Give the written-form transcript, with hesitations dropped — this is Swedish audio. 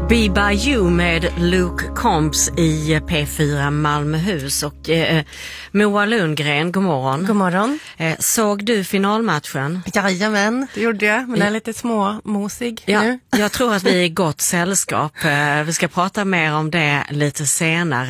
Be By You med Luke Combs i P4 Malmöhus och Moa Lundgren, god morgon. God morgon. Såg du finalmatchen? Jajamän, det gjorde jag, men jag är lite småmosig nu. Jag tror att vi är i gott sällskap. Vi ska prata mer om det lite senare.